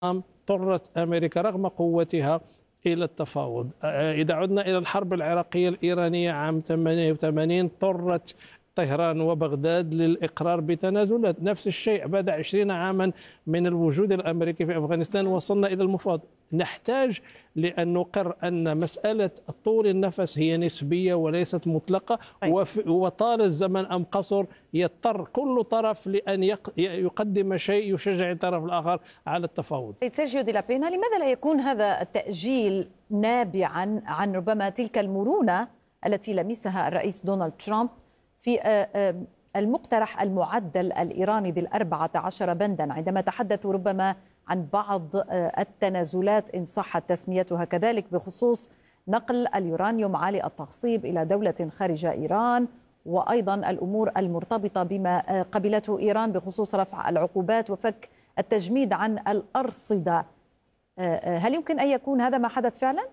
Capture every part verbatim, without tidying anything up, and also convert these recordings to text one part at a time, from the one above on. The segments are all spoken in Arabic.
اضطرت أمريكا رغم قوتها إلى التفاوض. إذا عدنا إلى الحرب العراقية الإيرانية عام ثمانية وثمانين اضطرت طهران وبغداد للإقرار بتنازلات. نفس الشيء بعد عشرين عاما من الوجود الأمريكي في أفغانستان وصلنا إلى المفاوضات. نحتاج لأن نقر أن مسألة طول النفس هي نسبية وليست مطلقة، وطال الزمن أم قصر يضطر كل طرف لأن يقدم شيء يشجع الطرف الآخر على التفاوض. سيرجيو دي لا بينا، لماذا لا يكون هذا التأجيل نابعا عن ربما تلك المرونة التي لمسها الرئيس دونالد ترامب في المقترح المعدل الإيراني ذي الأربعة عشر بندا، عندما تحدثوا ربما عن بعض التنازلات إن صحت تسميتها كذلك بخصوص نقل اليورانيوم عالي التخصيب إلى دولة خارج إيران، وأيضا الأمور المرتبطة بما قبلته إيران بخصوص رفع العقوبات وفك التجميد عن الأرصدة. هل يمكن أن يكون هذا ما حدث فعلا؟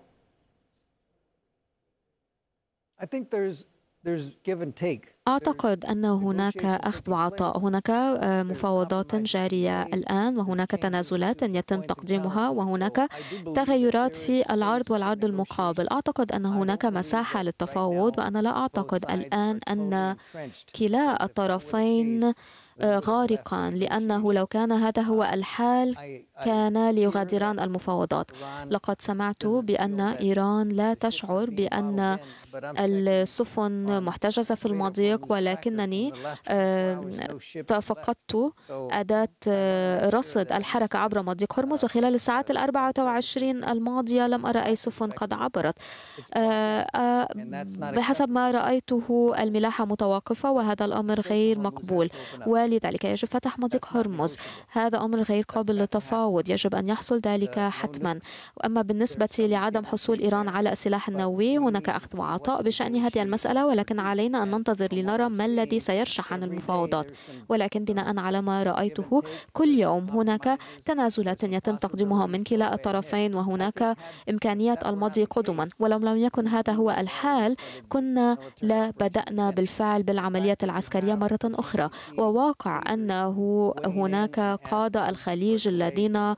I think there's أعتقد أن هناك أخذ وعطاء، هناك مفاوضات جارية الآن، وهناك تنازلات يتم تقديمها، وهناك تغيرات في العرض والعرض المقابل. أعتقد أن هناك مساحة للتفاوض، وأنا لا أعتقد الآن أن كلا الطرفين غارقا، لأنه لو كان هذا هو الحال كان ليغادران المفاوضات. لقد سمعت بأن إيران لا تشعر بأن السفن محتجزة في المضيق، ولكنني فقدت أداة رصد الحركة عبر مضيق هرمز، وخلال الساعات الأربعة وعشرين الماضية لم أرى أي سفن قد عبرت. بحسب ما رأيته الملاحة متوقفة، وهذا الأمر غير مقبول، ولذلك يجب فتح مضيق هرمز. هذا أمر غير قابل للتفاوض، يجب أن يحصل ذلك حتما. أما بالنسبة لعدم حصول إيران على السلاح النووي، هناك أخذ وعطاء بشأن هذه المسألة، ولكن علينا أن ننتظر لنرى ما الذي سيرشح عن المفاوضات. ولكن بناء على ما رأيته كل يوم هناك تنازلات يتم تقديمها من كلا الطرفين، وهناك إمكانية المضي قدما. ولو لم يكن هذا هو الحال كنا لا بدأنا بالفعل بالعمليات العسكرية مرة أخرى. وواقع أنه هناك قادة الخليج الذين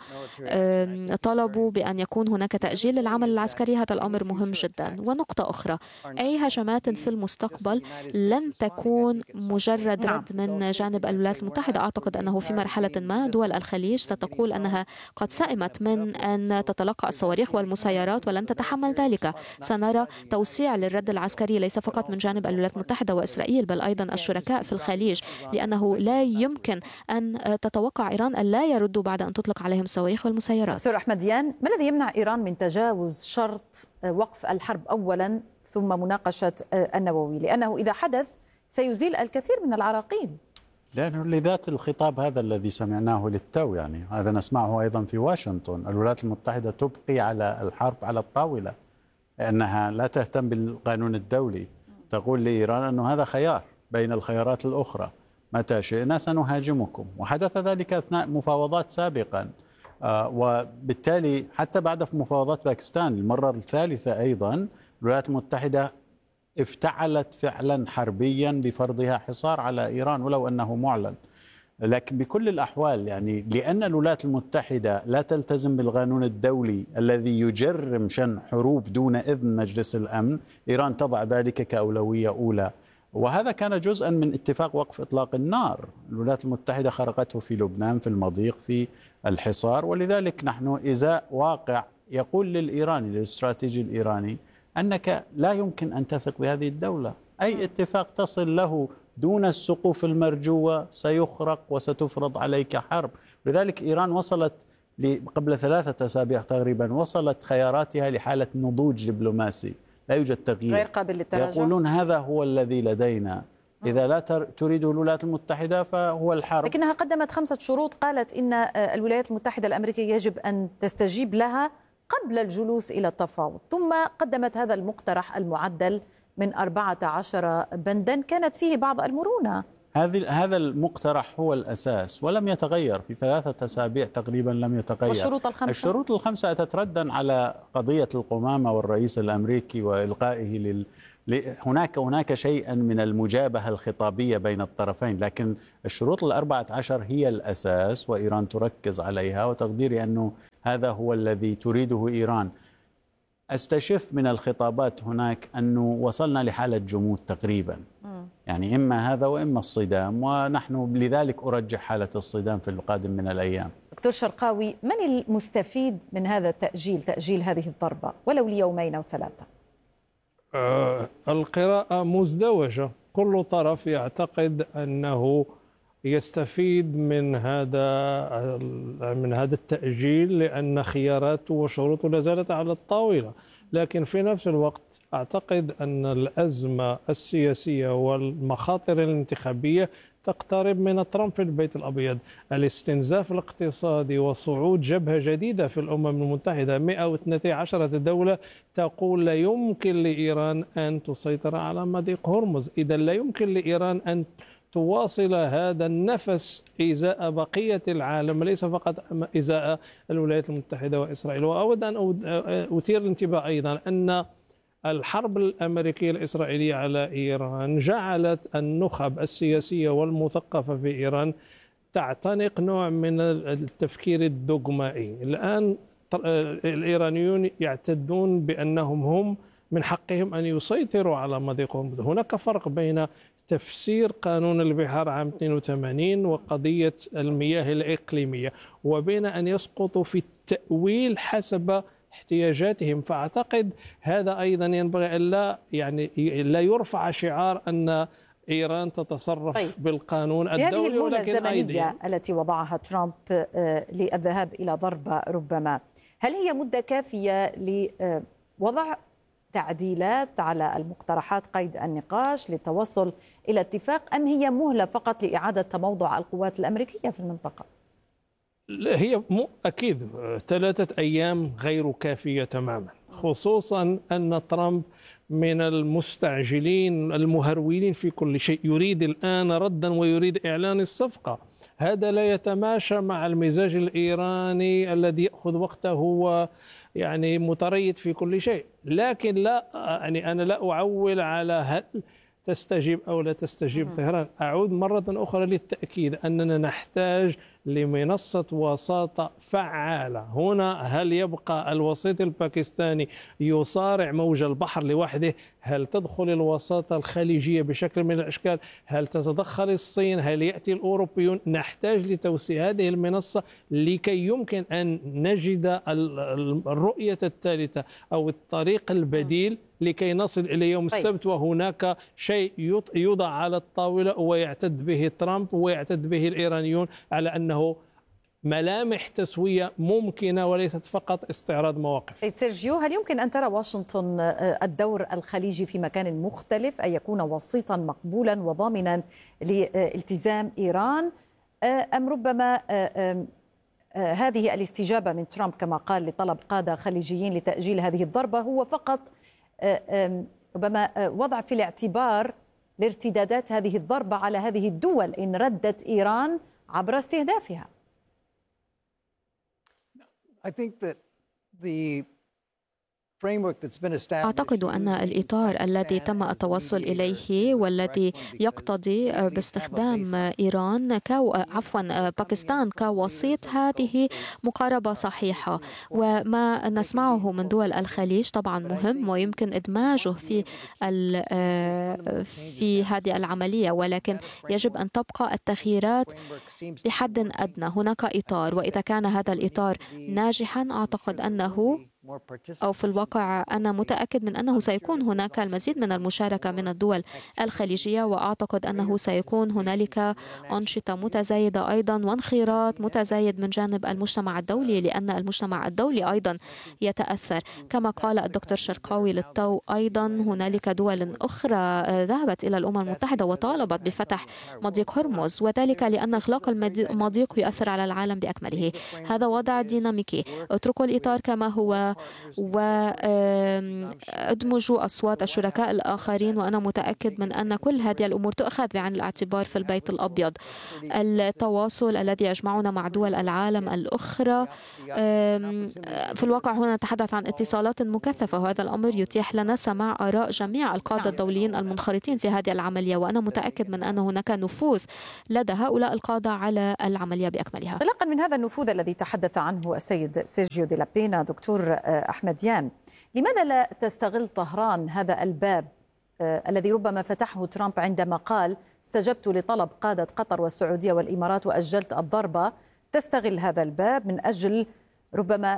طلبوا بأن يكون هناك تأجيل للعمل العسكري، هذا الأمر مهم جدا. ونقطة أخرى، أي هجمات في المستقبل لن تكون مجرد رد من جانب الولايات المتحدة. أعتقد أنه في مرحلة ما دول الخليج ستقول أنها قد سئمت من أن تتلقى الصواريخ والمسيرات ولن تتحمل ذلك. سنرى توسيع للرد العسكري ليس فقط من جانب الولايات المتحدة وإسرائيل، بل أيضا الشركاء في الخليج، لأنه لا يمكن أن تتوقع إيران أن لا يردوا بعد أن تطلق عليهم الصواريخ والمسيرات. دكتور أحمد ديان، ما الذي يمنع إيران من تجاوز شرط وقف الحرب أولا ثم مناقشة النووي؟ لأنه إذا حدث سيزيل الكثير من العراقيل. لأنه لذات الخطاب هذا الذي سمعناه للتو، يعني هذا نسمعه أيضا في واشنطن. الولايات المتحدة تبقي على الحرب على الطاولة، أنها لا تهتم بالقانون الدولي، تقول لإيران أنه هذا خيار بين الخيارات الأخرى، متى شئنا سنهاجمكم. وحدث ذلك أثناء مفاوضات سابقا، آه وبالتالي حتى بعد مفاوضات باكستان المرة الثالثة أيضا الولايات المتحدة افتعلت فعلا حربيا بفرضها حصار على إيران ولو أنه معلن. لكن بكل الأحوال يعني لأن الولايات المتحدة لا تلتزم بالقانون الدولي الذي يجرم شن حروب دون إذن مجلس الأمن، إيران تضع ذلك كأولوية أولى. وهذا كان جزءا من اتفاق وقف إطلاق النار. الولايات المتحدة خرقته في لبنان، في المضيق، في الحصار. ولذلك نحن إزاء واقع يقول للإيراني، للاستراتيجي الإيراني، أنك لا يمكن أن تثق بهذه الدولة. أي اتفاق تصل له دون السقوف المرجوة سيخرق وستفرض عليك حرب. لذلك إيران وصلت قبل ثلاثة أسابيع تقريبا، وصلت خياراتها لحالة نضوج دبلوماسي، لا يوجد تغيير، غير قابل للتراجع. يقولون هذا هو الذي لدينا، إذا لا تريده الولايات المتحدة فهو الحرب. لكنها قدمت خمسة شروط، قالت إن الولايات المتحدة الأمريكية يجب أن تستجيب لها قبل الجلوس إلى التفاوض، ثم قدمت هذا المقترح المعدل من أربعة عشر بندا كانت فيه بعض المرونة. هذه هذا المقترح هو الأساس ولم يتغير في ثلاثة أسابيع تقريبا، لم يتغير. والشروط الخمسة؟ الشروط الخمسة أتت ردا على قضية القمامة والرئيس الأمريكي وإلقائه هناك هناك شيئا من المجابهة الخطابية بين الطرفين، لكن الشروط الأربعة عشر هي الأساس وإيران تركز عليها، وتقديري أنه هذا هو الذي تريده إيران. أستشف من الخطابات هناك أنه وصلنا لحالة جمود تقريبا، يعني إما هذا وإما الصدام، ونحن لذلك أرجح حالة الصدام في القادم من الأيام. دكتور شرقاوي، من المستفيد من هذا التأجيل، تأجيل هذه الضربة ولو ليومين أو ثلاثة؟ آه القراءة مزدوجة، كل طرف يعتقد أنه يستفيد من هذا من هذا التأجيل لأن خياراته وشروطه لا زالت على الطاولة، لكن في نفس الوقت أعتقد أن الأزمة السياسية والمخاطر الانتخابية تقترب من ترامب في البيت الأبيض. الاستنزاف الاقتصادي وصعود جبهة جديدة في الأمم المتحدة، مئة واثنتي عشرة دولة تقول لا يمكن لإيران أن تسيطر على مضيق هرمز. إذا لا يمكن لإيران أن تواصل هذا النفس إزاء بقية العالم، ليس فقط إزاء الولايات المتحدة وإسرائيل. وأود أن أثير الانتباه أيضا أن الحرب الأمريكية الإسرائيلية على إيران جعلت النخب السياسية والمثقفة في إيران تعتنق نوع من التفكير الدوغمائي. الآن الإيرانيون يعتدون بأنهم هم من حقهم أن يسيطروا على مضيق هرمز. هناك فرق بين تفسير قانون البحار عام اثنين وثمانين وقضية المياه الإقليمية وبين أن يسقطوا في التأويل حسب احتياجاتهم. فأعتقد هذا أيضا ينبغي أن لا يعني لا يرفع شعار أن إيران تتصرف طيب. بالقانون الدولي. هذه المهلة الزمنية التي وضعها ترامب للذهاب إلى ضربة ربما، هل هي مدة كافية لوضع تعديلات على المقترحات قيد النقاش للتوصل إلى اتفاق، أم هي مهلة فقط لإعادة تموضع القوات الأمريكية في المنطقة؟ هي أكيد ثلاثة أيام غير كافية تماما، خصوصا أن ترامب من المستعجلين المهرولين في كل شيء، يريد الآن ردا ويريد إعلان الصفقة. هذا لا يتماشى مع المزاج الإيراني الذي يأخذ وقته و يعني متريث في كل شيء. لكن لا يعني أنا لا أعول على هل تستجيب أو لا تستجيب طهران. أعود مرة أخرى للتأكيد أننا نحتاج لمنصة وساطة فعالة. هنا هل يبقى الوسيط الباكستاني يصارع موج البحر لوحده؟ هل تدخل الوساطة الخليجية بشكل من الأشكال؟ هل تتدخل الصين؟ هل يأتي الأوروبيون؟ نحتاج لتوسيع هذه المنصة لكي يمكن أن نجد الرؤية الثالثة أو الطريق البديل لكي نصل إلى يوم السبت وهناك شيء يوضع على الطاولة ويعتد به ترامب ويعتد به الإيرانيون على أنه ملامح تسوية ممكنة وليست فقط استعراض مواقف. سيرجيو، هل يمكن أن ترى واشنطن الدور الخليجي في مكان مختلف، أن يكون وسيطا مقبولا وضامنا لالتزام إيران، أم ربما هذه الاستجابة من ترامب كما قال لطلب قادة خليجيين لتأجيل هذه الضربة هو فقط ربما وضع في الاعتبار لارتدادات هذه الضربة على هذه الدول إن ردت إيران عبر استهدافها؟ I think that the أعتقد أن الإطار الذي تم التوصل إليه والذي يقتضي باستخدام إيران كو عفوا باكستان كوسيط هذه مقاربة صحيحة، وما نسمعه من دول الخليج طبعا مهم ويمكن إدماجه في في هذه العملية، ولكن يجب أن تبقى التغييرات بحد أدنى. هناك إطار، وإذا كان هذا الإطار ناجحا أعتقد أنه أو في الواقع أنا متأكد من أنه سيكون هناك المزيد من المشاركة من الدول الخليجية، وأعتقد أنه سيكون هنالك أنشطة متزايدة أيضا وانخراط متزايد من جانب المجتمع الدولي، لأن المجتمع الدولي أيضا يتأثر. كما قال الدكتور شرقاوي للتو أيضا هنالك دول أخرى ذهبت إلى الأمم المتحدة وطالبت بفتح مضيق هرمز، وذلك لأن إغلاق المضيق يؤثر على العالم بأكمله. هذا وضع ديناميكي، اتركوا الإطار كما هو، وادمجوا أصوات الشركاء الآخرين، وأنا متأكد من أن كل هذه الأمور تؤخذ بعين الاعتبار في البيت الأبيض. التواصل الذي يجمعنا مع دول العالم الأخرى، في الواقع هنا نتحدث عن اتصالات مكثفة، وهذا الأمر يتيح لنا سماع آراء جميع القادة الدوليين المنخرطين في هذه العملية، وأنا متأكد من أن هناك نفوذ لدى هؤلاء القادة على العملية بأكملها. انطلاقا من هذا النفوذ الذي تحدث عنه السيد سيرجيو دي لابينا، دكتور أحمديان، لماذا لا تستغل طهران هذا الباب الذي ربما فتحه ترامب عندما قال استجبت لطلب قادة قطر والسعودية والإمارات وأجلت الضربة؟ تستغل هذا الباب من أجل ربما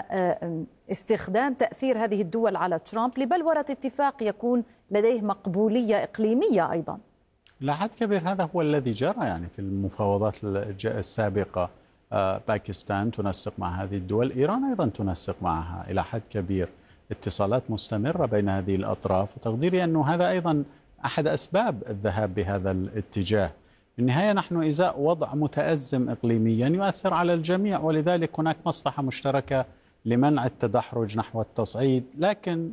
استخدام تأثير هذه الدول على ترامب لبلورة اتفاق يكون لديه مقبولية إقليمية أيضا. إلى حد كبير هذا هو الذي جرى يعني في المفاوضات السابقة. باكستان تنسق مع هذه الدول، إيران أيضا تنسق معها إلى حد كبير، اتصالات مستمرة بين هذه الأطراف، وتقديري أنه هذا أيضا أحد أسباب الذهاب بهذا الاتجاه. في النهاية نحن إزاء وضع متأزم إقليميا يؤثر على الجميع، ولذلك هناك مصلحة مشتركة لمنع التدحرج نحو التصعيد. لكن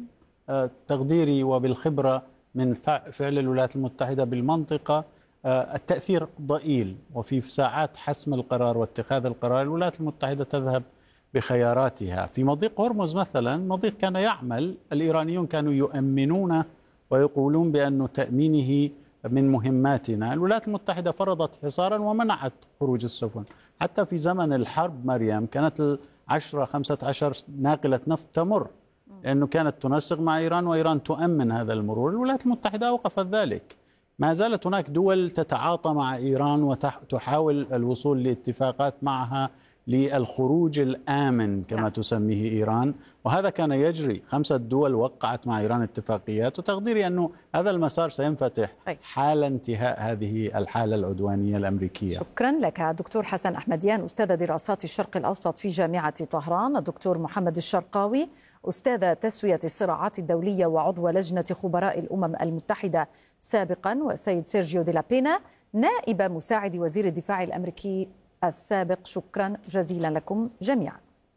تقديري وبالخبرة من فعل الولايات المتحدة بالمنطقة التأثير ضئيل، وفي ساعات حسم القرار واتخاذ القرار الولايات المتحدة تذهب بخياراتها. في مضيق هرمز مثلا، مضيق كان يعمل، الإيرانيون كانوا يؤمنونه ويقولون بأن تأمينه من مهماتنا. الولايات المتحدة فرضت حصارا ومنعت خروج السفن. حتى في زمن الحرب مريم كانت العشرة خمسة عشر ناقلة نفط تمر، لأنه كانت تنسق مع إيران وإيران تؤمن هذا المرور. الولايات المتحدة أوقفت ذلك. ما زالت هناك دول تتعاطى مع إيران وتحاول الوصول لاتفاقات معها للخروج الآمن كما تسميه إيران، وهذا كان يجري. خمسة دول وقعت مع إيران اتفاقيات، وتقديري أنه هذا المسار سينفتح حال انتهاء هذه الحالة العدوانية الأمريكية. شكرا لك دكتور حسن أحمديان، أستاذ دراسات الشرق الأوسط في جامعة طهران، الدكتور محمد الشرقاوي، أستاذ تسوية الصراعات الدولية وعضو لجنة خبراء الأمم المتحدة سابقا، والسيد سيرجيو دي لابينا، نائب مساعد وزير الدفاع الأمريكي السابق. شكرا جزيلا لكم جميعا.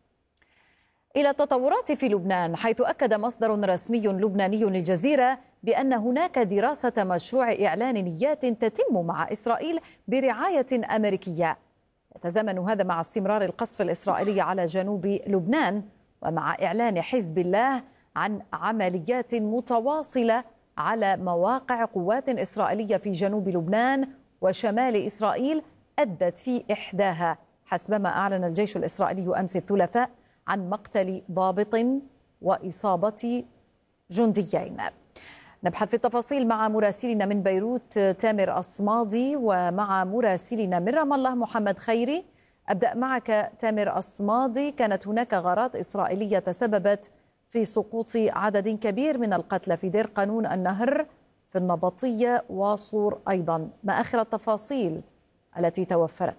إلى التطورات في لبنان، حيث أكد مصدر رسمي لبناني للجزيرة بأن هناك دراسة مشروع إعلان نيات تتم مع إسرائيل برعاية أمريكية. يتزامن هذا مع استمرار القصف الإسرائيلي على جنوب لبنان، ومع إعلان حزب الله عن عمليات متواصلة على مواقع قوات إسرائيلية في جنوب لبنان وشمال إسرائيل أدت في إحداها، حسبما أعلن الجيش الإسرائيلي أمس الثلاثاء عن مقتل ضابط وإصابة جنديين. نبحث في التفاصيل مع مراسلنا من بيروت تامر أصمادي، ومع مراسلنا من رام الله محمد خيري. أبدأ معك تامر أصمادي. كانت هناك غارات إسرائيلية تسببت في سقوط عدد كبير من القتلى في دير قانون النهر في النبطية وصور أيضا، ما آخر التفاصيل التي توفرت؟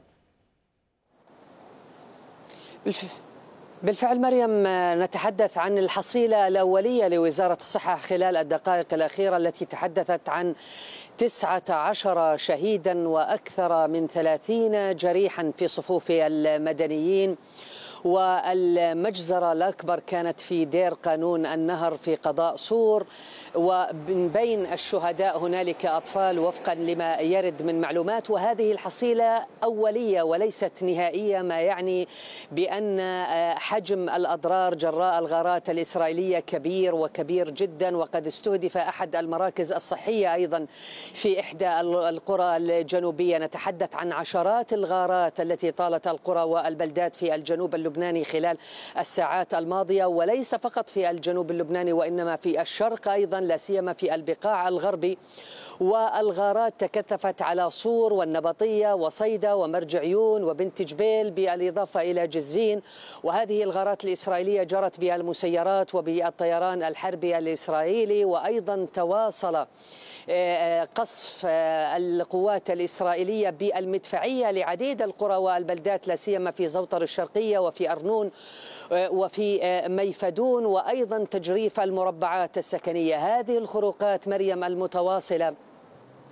بالفعل مريم، نتحدث عن الحصيلة الأولية لوزارة الصحة خلال الدقائق الأخيرة التي تحدثت عن تسعة عشر شهيدا وأكثر من ثلاثين جريحا في صفوف المدنيين. والمجزرة الأكبر كانت في دير قانون النهر في قضاء صور، ومن بين الشهداء هنالك أطفال وفقا لما يرد من معلومات. وهذه الحصيلة أولية وليست نهائية، ما يعني بأن حجم الأضرار جراء الغارات الإسرائيلية كبير وكبير جدا، وقد استهدف أحد المراكز الصحية أيضا في إحدى القرى الجنوبية. نتحدث عن عشرات الغارات التي طالت القرى والبلدات في الجنوب اللبناني خلال الساعات الماضية، وليس فقط في الجنوب اللبناني وإنما في الشرق أيضا، لا سيما في البقاع الغربي. والغارات تكثفت على صور والنبطية وصيدا ومرج عيون وبنت جبيل، بالإضافة إلى جزين. وهذه الغارات الإسرائيلية جرت بالمسيرات وبالطيران الحربي الإسرائيلي، وأيضا تواصل قصف القوات الإسرائيلية بالمدفعية لعديد القرى والبلدات، لا سيما في زوطر الشرقية وفي أرنون وفي ميفدون، وأيضا تجريف المربعات السكنية. هذه الخروقات مريم المتواصلة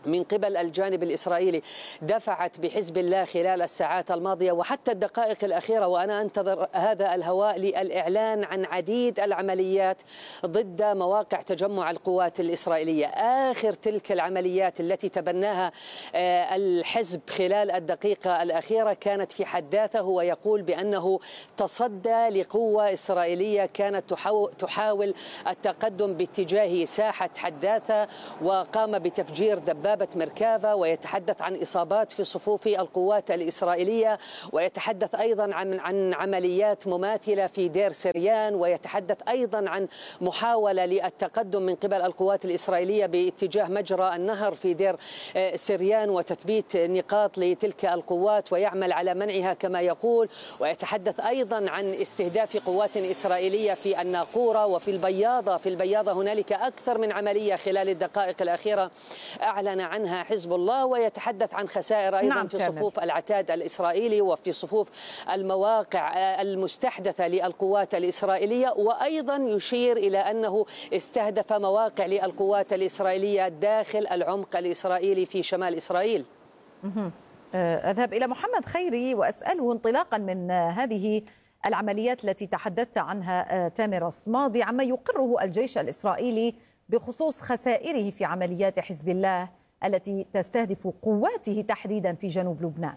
من قبل الجانب الإسرائيلي دفعت بحزب الله خلال الساعات الماضية وحتى الدقائق الأخيرة، وأنا أنتظر هذا الهواء، للإعلان عن عديد العمليات ضد مواقع تجمع القوات الإسرائيلية. آخر تلك العمليات التي تبناها الحزب خلال الدقيقة الأخيرة كانت في حداثة، ويقول بأنه تصدى لقوة إسرائيلية كانت تحاول التقدم باتجاه ساحة حداثة، وقام بتفجير دبابة مركافة، ويتحدث عن إصابات في صفوف القوات الإسرائيلية، ويتحدث أيضا عن عن عمليات مماثلة في دير سريان، ويتحدث أيضا عن محاولة للتقدم من قبل القوات الإسرائيلية باتجاه مجرى النهر في دير سريان وتثبيت نقاط لتلك القوات ويعمل على منعها كما يقول. ويتحدث أيضا عن استهداف قوات إسرائيلية في الناقورة وفي البياضة. في البياضة هنالك أكثر من عملية خلال الدقائق الأخيرة أعلن عنها حزب الله، ويتحدث عن خسائر أيضا نعم في تامر. صفوف العتاد الإسرائيلي وفي صفوف المواقع المستحدثة للقوات الإسرائيلية، وأيضا يشير إلى أنه استهدف مواقع للقوات الإسرائيلية داخل العمق الإسرائيلي في شمال إسرائيل. أذهب إلى محمد خيري وأسأله انطلاقا من هذه العمليات التي تحدثت عنها تامر الصمادي عما يقره الجيش الإسرائيلي بخصوص خسائره في عمليات حزب الله التي تستهدف قواته تحديدا في جنوب لبنان.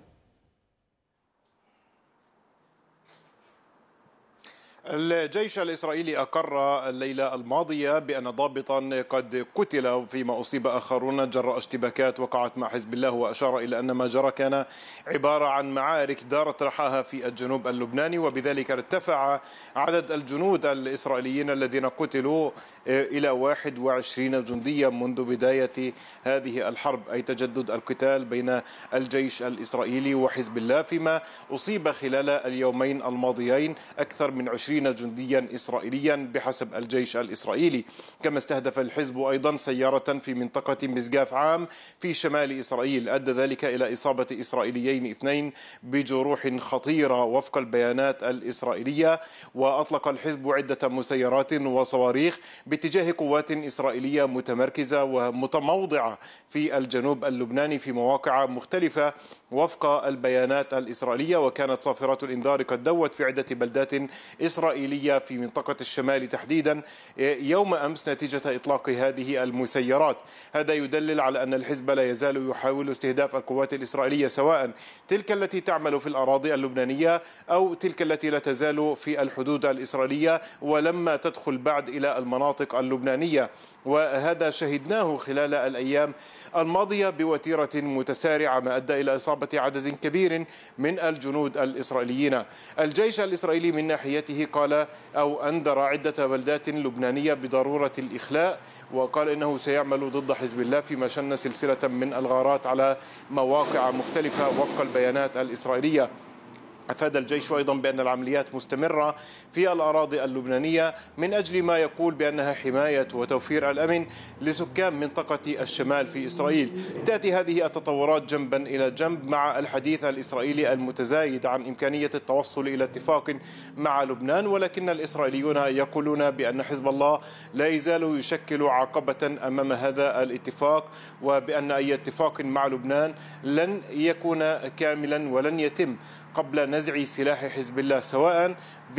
الجيش الإسرائيلي أقر الليلة الماضية بأن ضابطا قد قتل فيما أصيب آخرون جراء اشتباكات وقعت مع حزب الله، وأشار إلى أن ما جرى كان عبارة عن معارك دارت رحاها في الجنوب اللبناني، وبذلك ارتفع عدد الجنود الإسرائيليين الذين قتلوا إلى واحد وعشرين جنديا منذ بداية هذه الحرب، أي تجدد القتال بين الجيش الإسرائيلي وحزب الله، فيما أصيب خلال اليومين الماضيين أكثر من عشرين جنديا إسرائيليا بحسب الجيش الإسرائيلي. كما استهدف الحزب أيضا سيارة في منطقة مسقاف عام في شمال إسرائيل، أدى ذلك إلى إصابة إسرائيليين اثنين بجروح خطيرة وفق البيانات الإسرائيلية. وأطلق الحزب عدة مسيرات وصواريخ باتجاه قوات إسرائيلية متمركزة ومتموضعة في الجنوب اللبناني في مواقع مختلفة وفق البيانات الإسرائيلية. وكانت صافرات الإنذار قد دوت في عدة بلدات إسرائيلية في منطقة الشمال تحديدا يوم أمس نتيجة إطلاق هذه المسيرات. هذا يدلل على أن الحزب لا يزال يحاول استهداف القوات الإسرائيلية، سواء تلك التي تعمل في الأراضي اللبنانية أو تلك التي لا تزال في الحدود الإسرائيلية ولما تدخل بعد إلى المناطق اللبنانية. وهذا شهدناه خلال الأيام الماضية بوتيرة متسارعة، ما أدى إلى إصابة عدد كبير من الجنود الإسرائيليين. الجيش الإسرائيلي من ناحيته قال أو أنذر عدة بلدات لبنانية بضرورة الإخلاء، وقال إنه سيعمل ضد حزب الله، فيما شن سلسلة من الغارات على مواقع مختلفة وفق البيانات الإسرائيلية. أفاد الجيش أيضا بأن العمليات مستمرة في الأراضي اللبنانية من أجل ما يقول بأنها حماية وتوفير الأمن لسكان منطقة الشمال في إسرائيل. تأتي هذه التطورات جنبا إلى جنب مع الحديث الإسرائيلي المتزايد عن إمكانية التوصل إلى اتفاق مع لبنان، ولكن الإسرائيليون يقولون بأن حزب الله لا يزال يشكل عقبة أمام هذا الاتفاق، وبأن أي اتفاق مع لبنان لن يكون كاملا ولن يتم قبل نزع سلاح حزب الله، سواء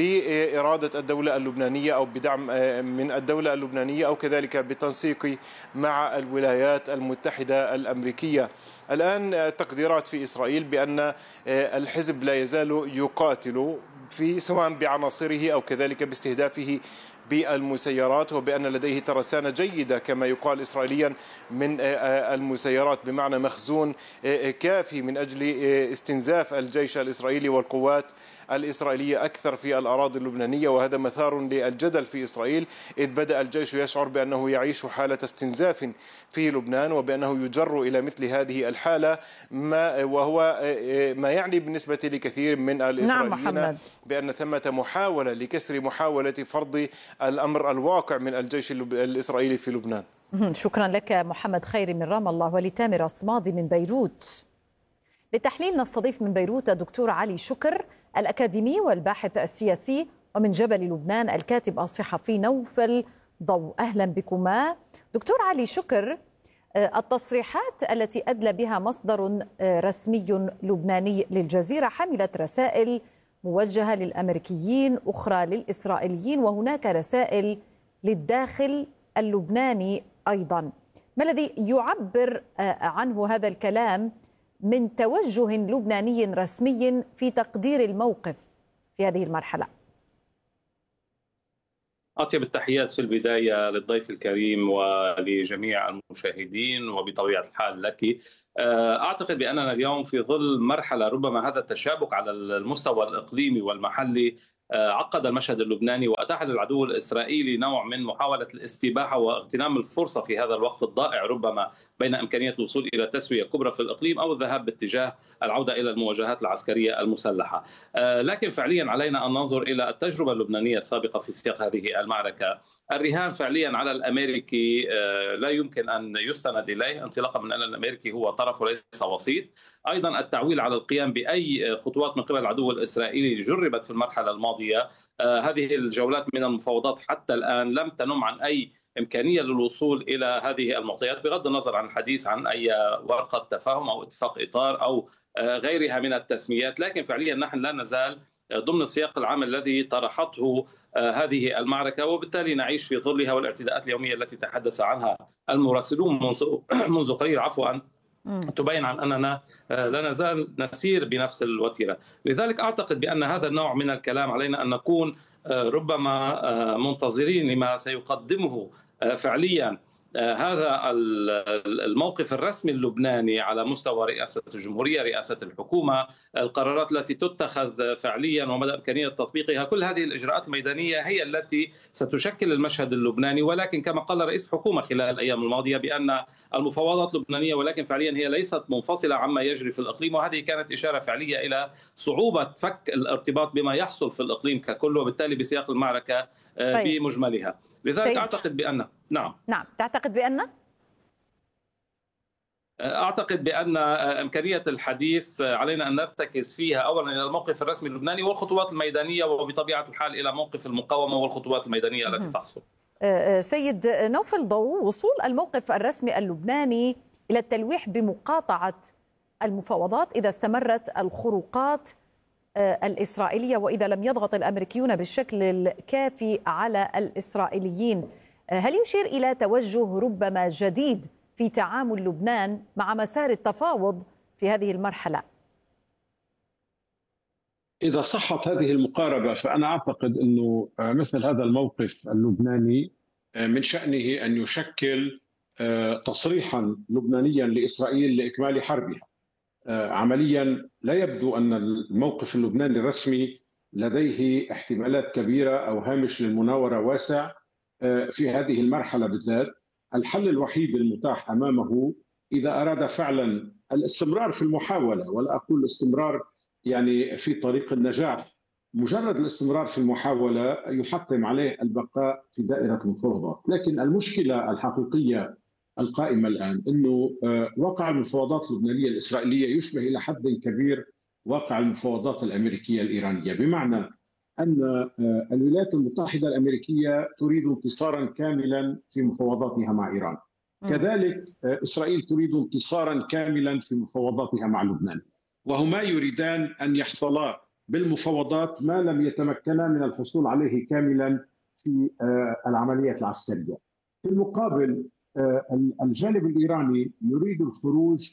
بإرادة الدولة اللبنانية أو بدعم من الدولة اللبنانية أو كذلك بالتنسيق مع الولايات المتحدة الأمريكية. الآن تقديرات في إسرائيل بأن الحزب لا يزال يقاتل في سواء بعناصره أو كذلك باستهدافه بالمسيرات، وبأن لديه ترسانة جيدة كما يقال إسرائيليا من المسيرات، بمعنى مخزون كافي من أجل استنزاف الجيش الإسرائيلي والقوات الإسرائيلية أكثر في الأراضي اللبنانية. وهذا مثار للجدل في إسرائيل، إذ بدأ الجيش يشعر بأنه يعيش حالة استنزاف في لبنان، وبأنه يجر إلى مثل هذه الحالة، ما وهو ما يعني بالنسبة لكثير من الإسرائيليين نعم بأن ثمة محاولة لكسر محاولة فرض الأمر الواقع من الجيش الإسرائيلي في لبنان. شكرا لك محمد خيري من رام الله، ولتامر الصمادي من بيروت. للتحليل نستضيف من بيروت الدكتور علي شكر الأكاديمي والباحث السياسي، ومن جبل لبنان الكاتب الصحفي نوفل ضوء. أهلا بكما دكتور علي شكر. التصريحات التي أدلى بها مصدر رسمي لبناني للجزيرة حملت رسائل موجهة للأمريكيين، أخرى للإسرائيليين، وهناك رسائل للداخل اللبناني أيضا. ما الذي يعبر عنه هذا الكلام من توجه لبناني رسمي في تقدير الموقف في هذه المرحلة؟ أطيب التحيات في البداية للضيف الكريم ولجميع المشاهدين، وبطبيعة الحال لك. أعتقد بأننا اليوم في ظل مرحلة ربما هذا التشابك على المستوى الإقليمي والمحلي عقد المشهد اللبناني وأتاح للعدو الإسرائيلي نوع من محاولة الاستباحة واغتنام الفرصة في هذا الوقت الضائع ربما بين إمكانية الوصول إلى تسوية كبرى في الإقليم أو الذهاب باتجاه العودة إلى المواجهات العسكرية المسلحة. لكن فعليا علينا أن ننظر إلى التجربة اللبنانية السابقة في سياق هذه المعركة. الرهان فعليا على الأمريكي لا يمكن أن يستند إليه، انطلاقا من أن الأمريكي هو طرف وليس وسيط. أيضا التعويل على القيام بأي خطوات من قبل العدو الإسرائيلي جربت في المرحلة الماضية. هذه الجولات من المفاوضات حتى الآن لم تنم عن أي إمكانية للوصول إلى هذه المعطيات، بغض النظر عن الحديث عن أي ورقة تفاهم أو اتفاق إطار أو غيرها من التسميات. لكن فعليا نحن لا نزال ضمن السياق العام الذي طرحته هذه المعركة، وبالتالي نعيش في ظلها والاعتداءات اليومية التي تحدث عنها المراسلون منذ قليل عفوا تبين عن أننا لا نزال نسير بنفس الوتيرة. لذلك أعتقد بأن هذا النوع من الكلام علينا أن نكون ربما منتظرين لما سيقدمه فعليا هذا الموقف الرسمي اللبناني على مستوى رئاسة الجمهورية، رئاسة الحكومة، القرارات التي تتخذ فعليا ومدى إمكانية تطبيقها. كل هذه الإجراءات الميدانية هي التي ستشكل المشهد اللبناني. ولكن كما قال رئيس الحكومة خلال الأيام الماضية بأن المفاوضات لبنانية، ولكن فعليا هي ليست منفصلة عما يجري في الإقليم، وهذه كانت إشارة فعلية إلى صعوبة فك الارتباط بما يحصل في الإقليم ككل، وبالتالي بسياق المعركة طيب. بمجملها. لذلك سيد. أعتقد بأن نعم نعم تعتقد بأن أعتقد بأن إمكانية الحديث علينا أن نرتكز فيها أولا إلى الموقف الرسمي اللبناني والخطوات الميدانية، وبطبيعة الحال إلى موقف المقاومة والخطوات الميدانية التي تحصل. سيد نوفل ضو، وصول الموقف الرسمي اللبناني إلى التلويح بمقاطعة المفاوضات إذا استمرت الخروقات الإسرائيلية وإذا لم يضغط الأمريكيون بالشكل الكافي على الإسرائيليين، هل يشير إلى توجه ربما جديد في تعامل لبنان مع مسار التفاوض في هذه المرحلة؟ إذا صحت هذه المقاربة فأنا أعتقد أنه مثل هذا الموقف اللبناني من شأنه أن يشكل تصريحا لبنانيا لإسرائيل لإكمال حربها. عمليا لا يبدو أن الموقف اللبناني الرسمي لديه احتمالات كبيرة أو هامش للمناورة واسع في هذه المرحلة بالذات. الحل الوحيد المتاح أمامه إذا أراد فعلا الاستمرار في المحاولة، ولا أقول الاستمرار يعني في طريق النجاح، مجرد الاستمرار في المحاولة يحتم عليه البقاء في دائرة المفاوضات. لكن المشكلة الحقيقية القائمة الآن أنه واقع المفاوضات اللبنانية الإسرائيلية يشبه إلى حد كبير واقع المفاوضات الأمريكية الإيرانية، بمعنى أن الولايات المتحدة الأمريكية تريد انتصارا كاملا في مفاوضاتها مع إيران، كذلك إسرائيل تريد انتصارا كاملا في مفاوضاتها مع لبنان، وهما يريدان أن يحصلا بالمفاوضات ما لم يتمكنا من الحصول عليه كاملا في العمليات العسكرية. في المقابل الجانب الإيراني يريد الخروج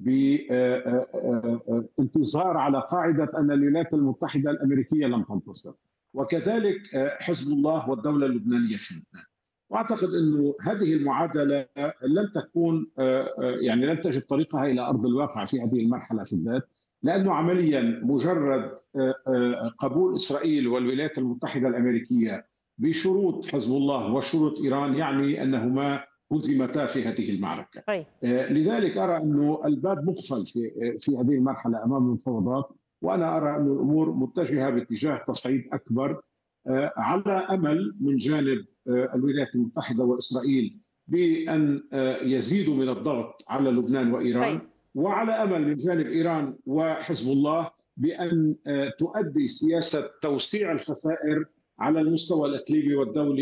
بانتظار على قاعدة أن الولايات المتحدة الأمريكية لم تنتصر، وكذلك حزب الله والدولة اللبنانية في لبنان. وأعتقد أنه هذه المعادلة لن تكون يعني لن تجد طريقها إلى أرض الواقع في هذه المرحلة في الذات، لأنه عمليا مجرد قبول إسرائيل والولايات المتحدة الأمريكية بشروط حزب الله وشروط إيران يعني أنهما هزمتا في هذه المعركة. طيب. لذلك أرى أنه الباب مقفل في في هذه المرحلة أمام المفاوضات، وأنا أرى أن الأمور متجهة باتجاه تصعيد أكبر على أمل من جانب الولايات المتحدة وإسرائيل بأن يزيدوا من الضغط على لبنان وإيران. طيب. وعلى أمل من جانب إيران وحزب الله بأن تؤدي سياسة توسيع الخسائر على المستوى الإقليمي والدولي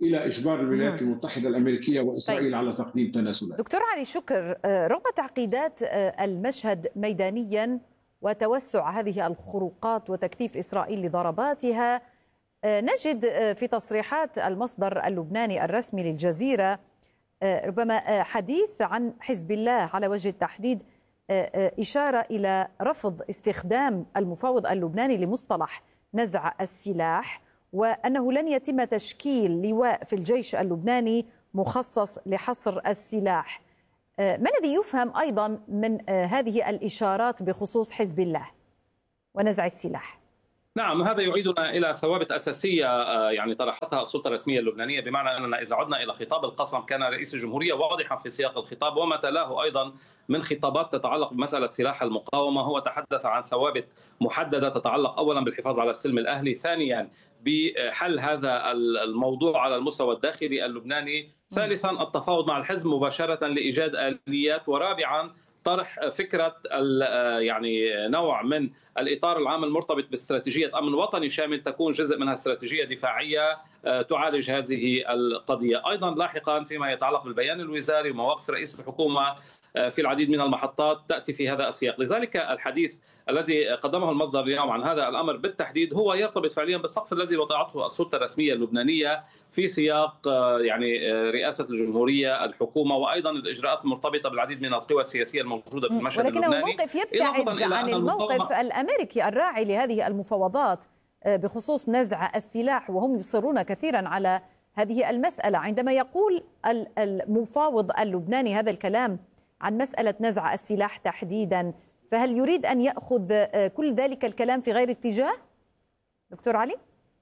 إلى إجبار الولايات المتحدة الأمريكية وإسرائيل طيب. على تقديم تنازلات. دكتور علي شكر، رغم تعقيدات المشهد ميدانيا وتوسع هذه الخروقات وتكثيف إسرائيل لضرباتها، نجد في تصريحات المصدر اللبناني الرسمي للجزيرة ربما حديث عن حزب الله على وجه التحديد، إشارة إلى رفض استخدام المفاوض اللبناني لمصطلح نزع السلاح، وأنه لن يتم تشكيل لواء في الجيش اللبناني مخصص لحصر السلاح. ما الذي يفهم أيضا من هذه الإشارات بخصوص حزب الله ونزع السلاح؟ نعم، هذا يعيدنا إلى ثوابت أساسية يعني طرحتها السلطة الرسمية اللبنانية، بمعنى أننا إذا عدنا إلى خطاب القسم كان رئيس الجمهورية واضحا في سياق الخطاب، وما تلاه أيضا من خطابات تتعلق بمسألة سلاح المقاومة. هو تحدث عن ثوابت محددة تتعلق أولا بالحفاظ على السلم الأهلي، ثانيا بحل هذا الموضوع على المستوى الداخلي اللبناني، ثالثا التفاوض مع الحزب مباشرة لإيجاد آليات، ورابعا طرح فكرة يعني نوع من الإطار العام المرتبط باستراتيجية أمن وطني شامل تكون جزء منها استراتيجية دفاعية تعالج هذه القضية. أيضا لاحقا فيما يتعلق بالبيان الوزاري ومواقف رئيس الحكومة في العديد من المحطات تأتي في هذا السياق، لذلك الحديث الذي قدمه المصدر اليوم عن هذا الأمر بالتحديد هو يرتبط فعليا بالسقف الذي وضعته السلطة الرسمية اللبنانية في سياق يعني رئاسة الجمهورية، الحكومة، وأيضا الإجراءات المرتبطة بالعديد من القوى السياسية الموجودة في المشهد اللبناني، ولكنه موقف يبتعد عن الموقف الأمريكي الراعي لهذه المفاوضات بخصوص نزع السلاح، وهم يصرون كثيرا على هذه المسألة. عندما يقول المفاوض اللبناني هذا الكلام عن مسألة نزع السلاح تحديدا، فهل يريد أن يأخذ كل ذلك الكلام في غير اتجاه؟ دكتور علي؟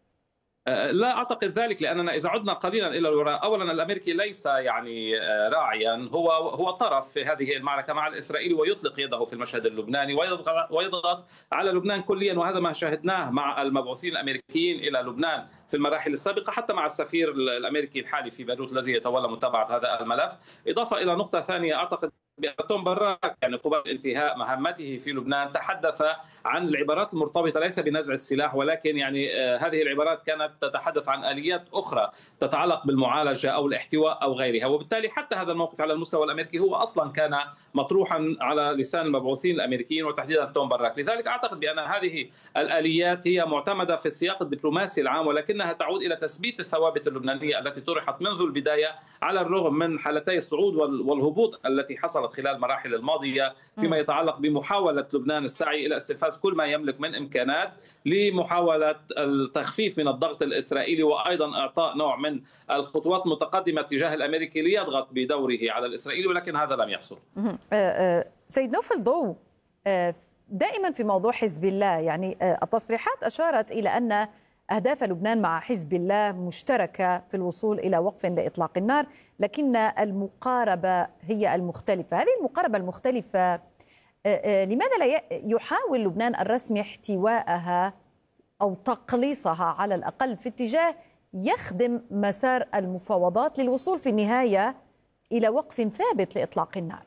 لا أعتقد ذلك، لأننا إذا عدنا قليلا إلى الوراء، أولا الأمريكي ليس يعني راعيا، هو هو طرف في هذه المعركة مع الإسرائيلي ويطلق يده في المشهد اللبناني ويضغط على لبنان كليا، وهذا ما شاهدناه مع المبعوثين الأمريكيين إلى لبنان في المراحل السابقة، حتى مع السفير الأمريكي الحالي في بيروت الذي يتولى متابعة هذا الملف. إضافة إلى نقطة ثانية، أعتقد توم براك يعني قبل انتهاء مهمته في لبنان تحدث عن العبارات المرتبطة ليس بنزع السلاح، ولكن يعني هذه العبارات كانت تتحدث عن آليات أخرى تتعلق بالمعالجة أو الاحتواء أو غيرها، وبالتالي حتى هذا الموقف على المستوى الأمريكي هو أصلا كان مطروحا على لسان المبعوثين الأمريكيين وتحديدا توم براك. لذلك أعتقد بأن هذه الآليات هي معتمدة في السياق الدبلوماسي العام، ولكنها تعود إلى تثبيت الثوابت اللبنانية التي طرحت منذ البداية على الرغم من حالتي الصعود والهبوط التي حصلت خلال المراحل الماضية فيما يتعلق بمحاولة لبنان السعي إلى استنفاذ كل ما يملك من إمكانات لمحاولة التخفيف من الضغط الإسرائيلي، وأيضا إعطاء نوع من الخطوات المتقدمة تجاه الأمريكي ليضغط بدوره على الإسرائيلي، ولكن هذا لم يحصل. سيد نوفل ضو، دائما في موضوع حزب الله، يعني التصريحات أشارت إلى أن أهداف لبنان مع حزب الله مشتركة في الوصول إلى وقف لإطلاق النار، لكن المقاربة هي المختلفة. هذه المقاربة المختلفة لماذا لا يحاول لبنان الرسمي احتوائها أو تقليصها على الأقل في اتجاه يخدم مسار المفاوضات للوصول في النهاية إلى وقف ثابت لإطلاق النار؟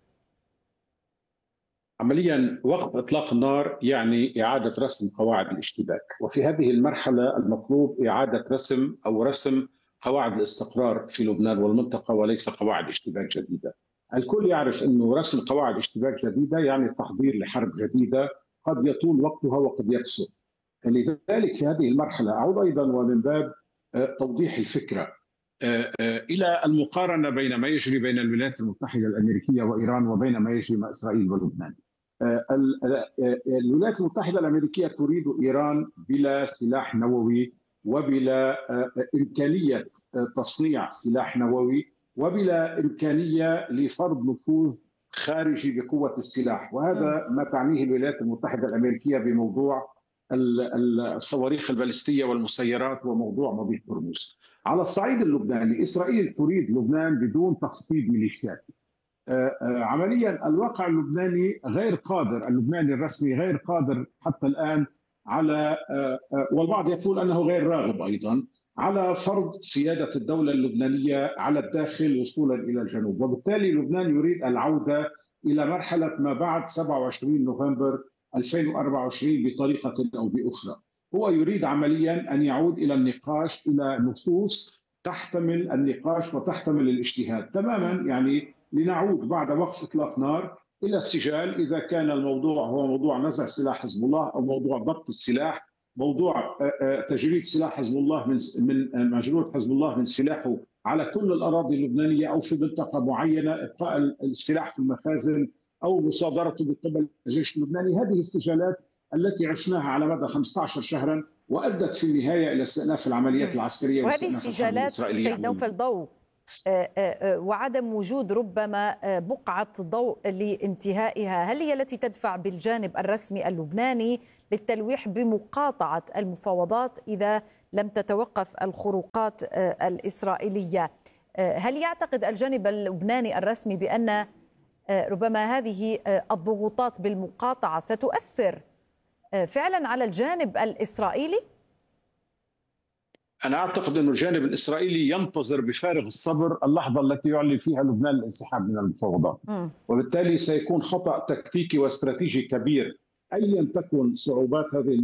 عمليا وقف إطلاق النار يعني إعادة رسم قواعد الاشتباك، وفي هذه المرحلة المطلوب إعادة رسم أو رسم قواعد الاستقرار في لبنان والمنطقة وليس قواعد اشتباك جديدة. الكل يعرف أنه رسم قواعد اشتباك جديدة يعني التحضير لحرب جديدة قد يطول وقتها وقد يقصر. لذلك في هذه المرحلة أعود أيضا ومن باب توضيح الفكرة إلى المقارنة بين ما يجري بين الولايات المتحدة الأمريكية وإيران وبين ما يجري مع إسرائيل ولبنان. الولايات المتحدة الأمريكية تريد إيران بلا سلاح نووي وبلا إمكانية تصنيع سلاح نووي وبلا إمكانية لفرض نفوذ خارجي بقوة السلاح، وهذا ما تعنيه الولايات المتحدة الأمريكية بموضوع الصواريخ البالستية والمسيرات وموضوع مضيق هرمز. على الصعيد اللبناني إسرائيل تريد لبنان بدون تخصيب ميليشيات. عمليا الواقع اللبناني غير قادر، اللبناني الرسمي غير قادر حتى الآن على، والبعض يقول أنه غير راغب أيضا على فرض سيادة الدولة اللبنانية على الداخل وصولا إلى الجنوب، وبالتالي لبنان يريد العودة إلى مرحلة ما بعد سبعة وعشرين نوفمبر ألفين وأربعة وعشرين بطريقة أو بأخرى. هو يريد عمليا أن يعود إلى النقاش إلى نصوص تحتمل النقاش وتحتمل الاجتهاد تماما. يعني لنعود بعد وقف إطلاق نار إلى السجال إذا كان الموضوع هو موضوع نزع سلاح حزب الله أو موضوع ضبط السلاح، موضوع تجريد سلاح حزب الله من من مجرود حزب الله من سلاحه على كل الأراضي اللبنانية أو في منطقة معينة، إبقاء السلاح في المخازن أو مصادرته من قبل الجيش اللبناني. هذه السجالات التي عشناها على مدى خمسة عشر شهرا وأدت في النهاية إلى استئناف العمليات العسكرية. وهذه السجالات سيد نوفل ضوء وعدم وجود ربما بقعة ضوء لانتهائها، هل هي التي تدفع بالجانب الرسمي اللبناني للتلويح بمقاطعة المفاوضات إذا لم تتوقف الخروقات الإسرائيلية؟ هل يعتقد الجانب اللبناني الرسمي بأن ربما هذه الضغوطات بالمقاطعة ستؤثر فعلا على الجانب الإسرائيلي؟ أنا أعتقد أن الجانب الإسرائيلي ينتظر بفارغ الصبر اللحظة التي يعلن فيها لبنان الانسحاب من المفاوضات، وبالتالي سيكون خطأ تكتيكي واستراتيجي كبير أيا تكن صعوبات هذه